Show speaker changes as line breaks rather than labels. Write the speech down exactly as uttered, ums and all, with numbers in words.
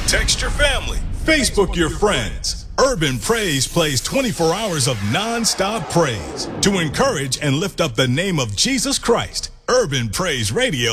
Text your family. Facebook your friends. Urban Praise plays twenty-four hours of non-stop praise to encourage and lift up the name of Jesus Christ. Urban Praise Radio.